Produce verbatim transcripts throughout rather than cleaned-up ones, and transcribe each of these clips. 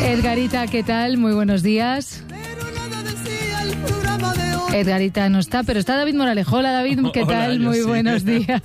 Edgarita, ¿qué tal? Muy buenos días. Edgarita no está, pero está David Moralejo. Hola, David, ¿qué Hola, tal? Muy sí. buenos días.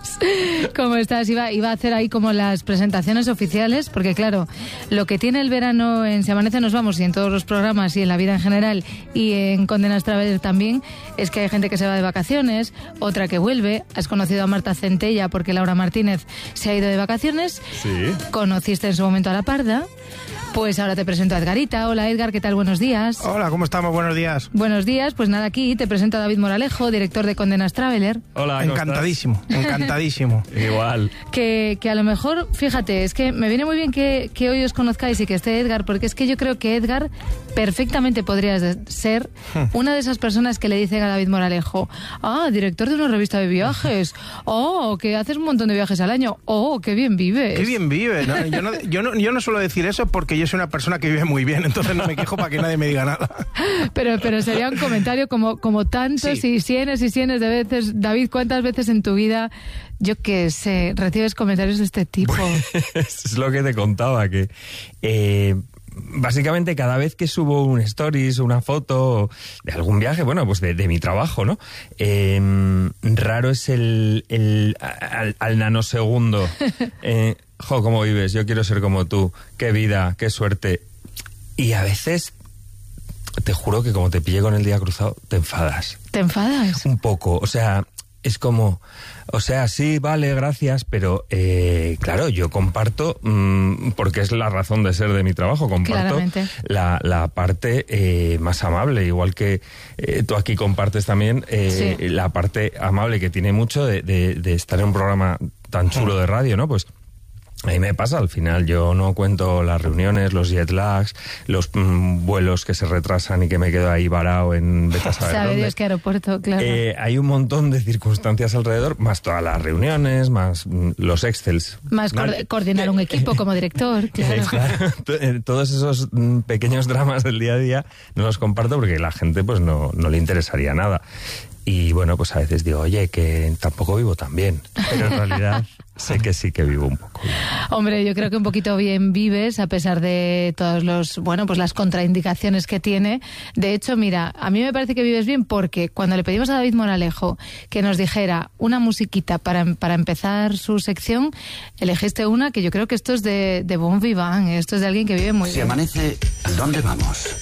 ¿Cómo estás? Iba, iba a hacer ahí como las presentaciones oficiales, porque claro, lo que tiene el verano en Se Amanece Nos Vamos y en todos los programas y en la vida en general y en Condenas Traveler también, es que hay gente que se va de vacaciones, otra que vuelve. Has conocido a Marta Centella porque Laura Martínez se ha ido de vacaciones. Sí. Conociste en su momento a La Parda. Pues ahora te presento a Edgarita. Hola, Edgar, ¿qué tal? Buenos días. Hola, ¿cómo estamos? Buenos días. Buenos días, pues nada, aquí te presento a David Moralejo, director de Condenas Traveler. Hola, ¿cómo Encantadísimo, encantadísimo. estás? Igual. Que, que a lo mejor, fíjate, es que me viene muy bien que, que hoy os conozcáis y que esté Edgar, porque es que yo creo que Edgar perfectamente podría ser una de esas personas que le dicen a David Moralejo: ah, director de una revista de viajes, oh, que haces un montón de viajes al año, oh, qué bien vives. Qué bien vive, ¿no? Yo, no, yo, no, yo no suelo decir eso porque yo soy una persona que vive muy bien, entonces no me quejo para que nadie me diga nada. Pero, pero sería un comentario como, como tantos Sí. y cienes y cienes de veces. David, ¿cuántas veces en tu vida, yo qué sé, recibes comentarios de este tipo? Es lo que te contaba, que eh, básicamente cada vez que subo un stories, una foto de algún viaje, bueno, pues de, de mi trabajo, ¿no? Eh, raro es el, el al, al nanosegundo. Eh, jo, ¿cómo vives? Yo quiero ser como tú. Qué vida, qué suerte. Y a veces, te juro que como te pille con el día cruzado, te enfadas. ¿Te enfadas? Un poco, o sea, es como, o sea, sí, vale, gracias, pero eh, claro, yo comparto, mmm, porque es la razón de ser de mi trabajo, comparto la, la parte eh, más amable, igual que eh, tú aquí compartes también eh, sí. la parte amable que tiene mucho de, de, de estar en un programa tan chulo de radio, ¿no? Pues a mí me pasa, al final yo no cuento las reuniones, los jet lags, los mm, vuelos que se retrasan y que me quedo ahí varado en vete a saber Sabe dónde. Dios qué aeropuerto, claro. Eh, hay un montón de circunstancias alrededor, más todas las reuniones, más mm, los excels. Más ¿no? co- coordinar un equipo como director, claro. Eh, claro, t- todos esos mm, pequeños dramas del día a día no los comparto porque la gente pues no, no le interesaría nada. Y bueno, pues a veces digo, oye, que tampoco vivo tan bien, pero en realidad sé que sí que vivo un poco bien. Hombre, yo creo que un poquito bien vives, a pesar de todos los, bueno, pues las contraindicaciones que tiene. De hecho, mira, a mí me parece que vives bien porque cuando le pedimos a David Moralejo que nos dijera una musiquita para, para empezar su sección, elegiste una que yo creo que esto es de, de Bon Vivant, esto es de alguien que vive muy Si bien. amanece, ¿dónde vamos?